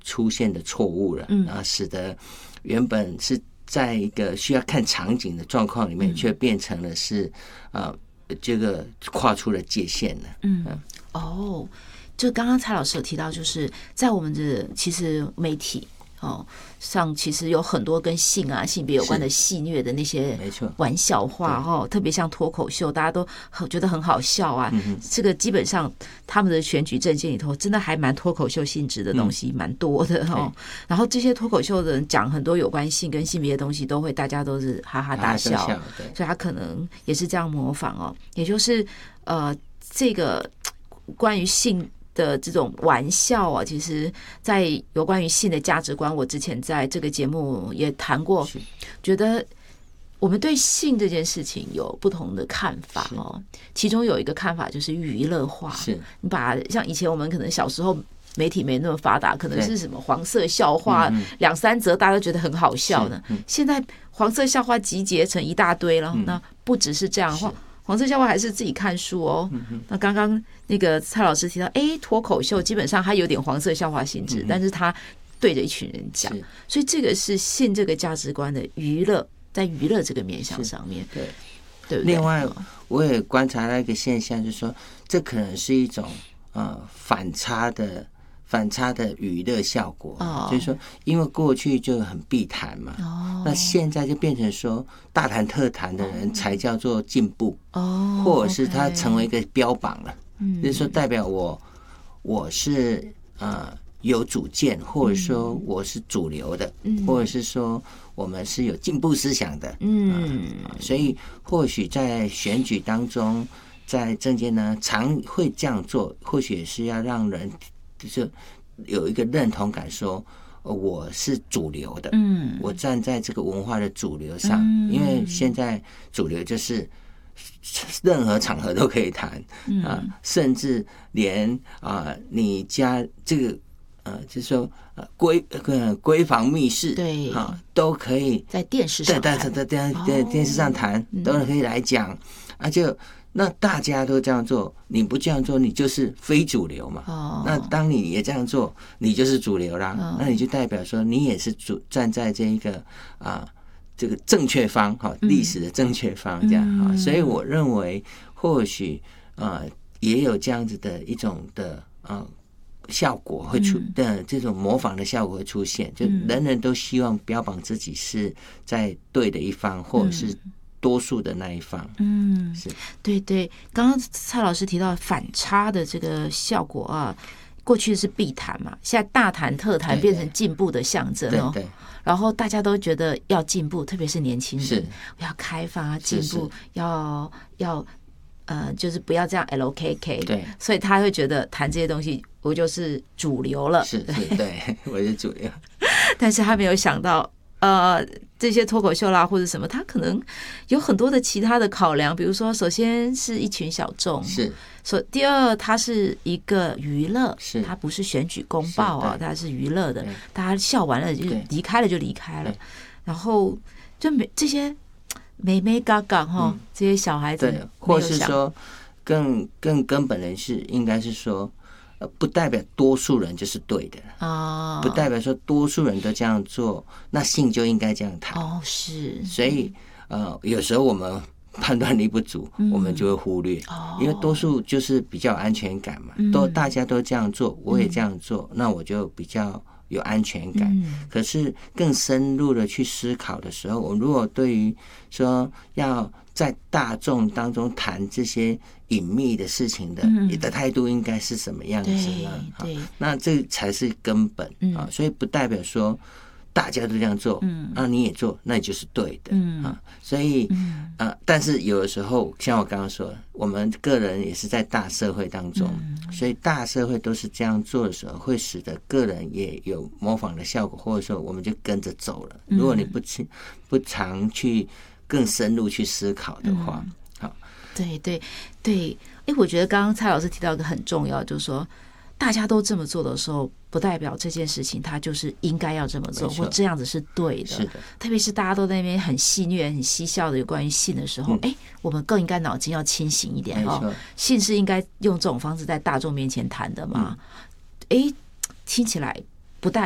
出现的错误了，使得原本是在一个需要看场景的状况里面，却变成了是这个跨出了界限了。 就刚刚蔡老师有提到，就是在我们的其实媒体上，其实有很多跟性啊、性别有关的戏谑的那些玩笑话特别像脱口秀，大家都觉得很好笑啊。这个基本上他们的选举政见里头，真的还蛮脱口秀性质的东西蛮多的然后这些脱口秀的人讲很多有关性跟性别的东西，都会大家都是哈哈大笑，所以他可能也是这样模仿也就是这个关于性的这种玩笑其实在有关于性的价值观，我之前在这个节目也谈过，觉得我们对性这件事情有不同的看法其中有一个看法就是娱乐化，你把像以前我们可能小时候媒体没那么发达，可能是什么黄色笑话2-3则大家都觉得很好笑的，现在黄色笑话集结成一大堆了，那不只是这样的话，黄色笑话还是自己看书那刚刚那个蔡老师提到，脱口秀基本上它有点黄色笑话性质，但是他对着一群人讲，所以这个是性这个价值观的娱乐，在娱乐这个面向上面，对不对？ 另外，我也观察到一个现象，就是说，这可能是一种反差的娱乐效果，就是说，因为过去就很避谈嘛，那现在就变成说大谈特谈的人才叫做进步，或者是他成为一个标榜了，就是说代表我是有主见，或者说我是主流的，或者是说我们是有进步思想的，所以或许在选举当中，在政见呢常会这样做，或许也是要让人就是有一个认同感说我是主流的，我站在这个文化的主流上，因为现在主流就是任何场合都可以谈甚至连你家这个就是说闺房密室对都可以在电视上谈， 在电视上谈都可以来讲那大家都这样做，你不这样做，你就是非主流嘛。那当你也这样做，你就是主流啦。那你就代表说，你也是站在这一个这个正确方历史的正确方这样所以我认为，或许也有这样子的一种的效果会这种模仿的效果会出现，就人人都希望标榜自己是在对的一方，或者是多数的那一方。是对对，刚刚蔡老师提到反差的这个效果过去是避谈嘛，现在大谈特谈变成进步的象征对， 然后大家都觉得要进步，特别是年轻人要开放进步，要就是不要这样 LKK， 对， 所以他会觉得谈这些东西我就是主流了， 对，我是主流。 但是他没有想到这些脱口秀啦或者什么，他可能有很多的其他的考量，比如说首先是一群小众，第二它是一个娱乐，它不是选举公报它是娱乐的，大家笑完了就离开了就离开了，然后就这些妹妹嘎嘎这些小孩子， 或是说更根本的是应该是说不代表多数人就是对的不代表说多数人都这样做，那性就应该这样谈是， 所以有时候我们判断力不足，我们就会忽略因为多数就是比较有安全感嘛，大家都这样做，我也这样做，那我就比较有安全感可是更深入的去思考的时候，我如果对于说要在大众当中谈这些隐秘的事情的你的态度应该是什么样子呢？那这才是根本所以不代表说大家都这样做你也做，那你就是对的所以但是有的时候像我刚刚说，我们个人也是在大社会当中所以大社会都是这样做的时候，会使得个人也有模仿的效果，或者说我们就跟着走了如果你不常去更深入去思考的话对我觉得刚刚蔡老师提到一个很重要，就是说大家都这么做的时候，不代表这件事情它就是应该要这么做，或这样子是对的。特别是大家都在那边很戏谑、很嬉笑的有关于性的时候，我们更应该脑筋要清醒一点性是应该用这种方式在大众面前谈的嘛？听起来